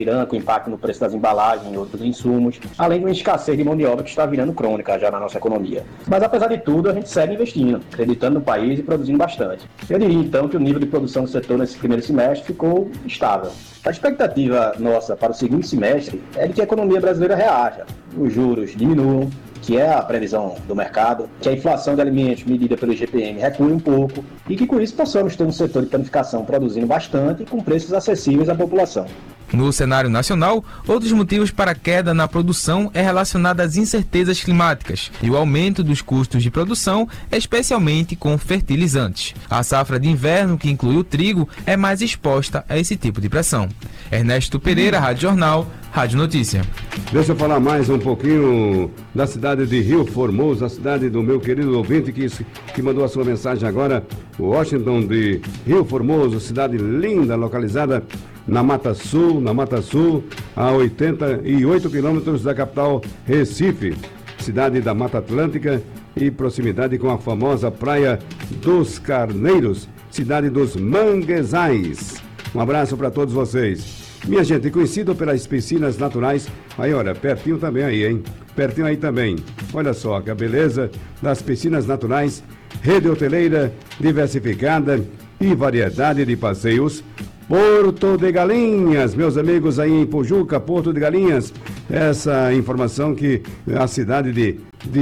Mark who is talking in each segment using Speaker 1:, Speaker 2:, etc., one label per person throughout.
Speaker 1: com impacto no preço das embalagens e outros insumos, além de uma escassez de mão de obra que está virando crônica já na nossa economia. Mas apesar de tudo, a gente segue investindo, acreditando no país e produzindo bastante. Eu diria então que o nível de produção do setor nesse primeiro semestre ficou estável. A expectativa nossa para o segundo semestre é de que a economia brasileira reaja, os juros diminuam, que é a previsão do mercado, que a inflação de alimentos medida pelo IGPM recue um pouco e que com isso possamos ter um setor de panificação produzindo bastante e com preços acessíveis à população.
Speaker 2: No cenário nacional, outros motivos para a queda na produção é relacionado às incertezas climáticas e o aumento dos custos de produção, especialmente com fertilizantes. A safra de inverno, que inclui o trigo, é mais exposta a esse tipo de pressão. Ernesto Pereira, Rádio Jornal, Rádio Notícia.
Speaker 3: Deixa eu falar mais um pouquinho da cidade de Rio Formoso, a cidade do meu querido ouvinte que mandou a sua mensagem agora, Washington de Rio Formoso, cidade linda, localizada na Mata Sul, a 88 quilômetros da capital Recife, cidade da Mata Atlântica e proximidade com a famosa Praia dos Carneiros, cidade dos Manguezais. Um abraço para todos vocês. Minha gente, conhecido pelas piscinas naturais, aí olha, pertinho também aí, hein? Pertinho aí também. Olha só que a beleza das piscinas naturais, rede hoteleira diversificada e variedade de passeios. Porto de Galinhas, meus amigos aí em Pujuca, Porto de Galinhas, essa informação que a cidade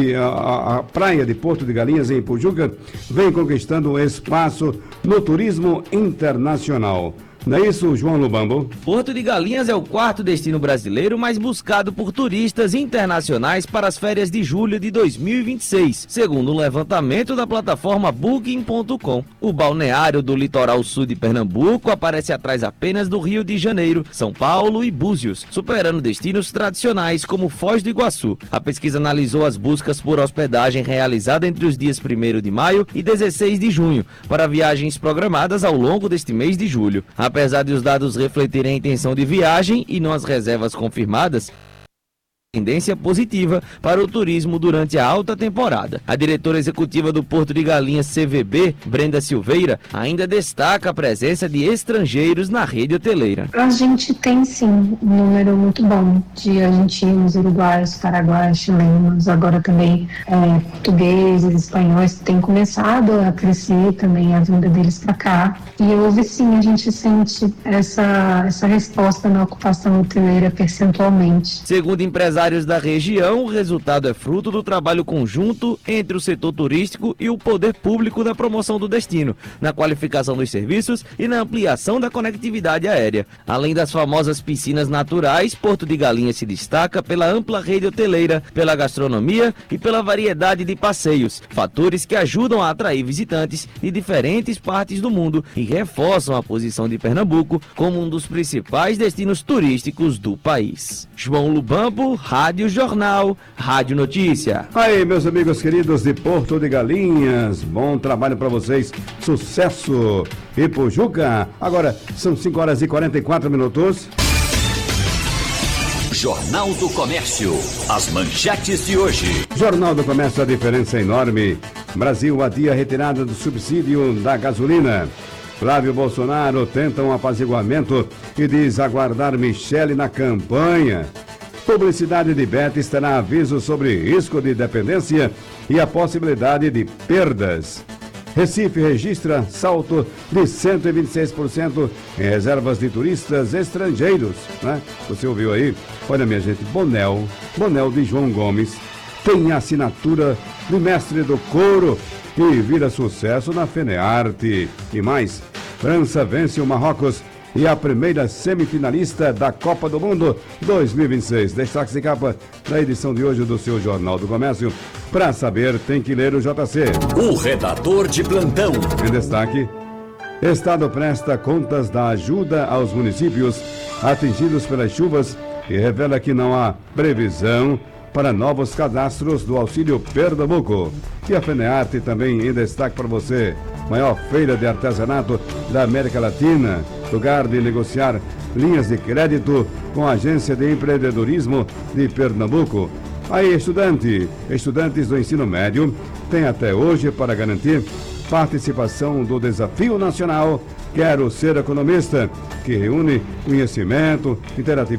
Speaker 3: a praia de Porto de Galinhas em Pujuca vem conquistando espaço no turismo internacional. Não é isso, João Lubambo?
Speaker 4: Porto de Galinhas é o quarto destino brasileiro mais buscado por turistas internacionais para as férias de julho de 2026, segundo um levantamento da plataforma Booking.com. O balneário do litoral sul de Pernambuco aparece atrás apenas do Rio de Janeiro, São Paulo e Búzios, superando destinos tradicionais como Foz do Iguaçu. A pesquisa analisou as buscas por hospedagem realizada entre os dias 1º de maio e 16 de junho, para viagens programadas ao longo deste mês de julho. Apesar de os dados refletirem a intenção de viagem e não as reservas confirmadas, tendência positiva para o turismo durante a alta temporada. A diretora executiva do Porto de Galinhas CVB, Brenda Silveira, ainda destaca a presença de estrangeiros na rede hoteleira.
Speaker 5: A gente tem sim um número muito bom de argentinos, uruguaios, paraguaios, chilenos, agora também portugueses, espanhóis, tem começado a crescer também a vinda deles para cá. E houve sim, a gente sente essa resposta na ocupação hoteleira percentualmente.
Speaker 4: Segundo empresários da região, o resultado é fruto do trabalho conjunto entre o setor turístico e o poder público na promoção do destino, na qualificação dos serviços e na ampliação da conectividade aérea. Além das famosas piscinas naturais, Porto de Galinhas se destaca pela ampla rede hoteleira, pela gastronomia e pela variedade de passeios, fatores que ajudam a atrair visitantes de diferentes partes do mundo e reforçam a posição de Pernambuco como um dos principais destinos turísticos do país. João Lubambo, Rádio Jornal, Rádio Notícia.
Speaker 3: Aí, meus amigos queridos de Porto de Galinhas, bom trabalho para vocês, sucesso! E Pujuca, agora são 5h44.
Speaker 6: Jornal do Comércio, as manchetes de hoje.
Speaker 3: Jornal do Comércio, a diferença é enorme. Brasil adia a retirada do subsídio da gasolina. Flávio Bolsonaro tenta um apaziguamento e diz aguardar Michele na campanha. Publicidade de Betis terá aviso sobre risco de dependência e a possibilidade de perdas. Recife registra salto de 126% em reservas de turistas estrangeiros, né? Você ouviu aí? Olha, minha gente, Bonel de João Gomes tem a assinatura do mestre do couro e vira sucesso na Fenearte. E mais, França vence o Marrocos e a primeira semifinalista da Copa do Mundo 2026. Destaque de capa da edição de hoje do seu Jornal do Comércio. Para saber, tem que ler o JC.
Speaker 6: O redator de plantão.
Speaker 3: Em destaque, Estado presta contas da ajuda aos municípios atingidos pelas chuvas e revela que não há previsão para novos cadastros do Auxílio Pernambuco. E a Fenearte também em destaque para você. Maior feira de artesanato da América Latina, lugar de negociar linhas de crédito com a Agência de Empreendedorismo de Pernambuco. Aí, estudantes do ensino médio têm até hoje para garantir participação do Desafio Nacional Quero Ser Economista, que reúne conhecimento, interatividade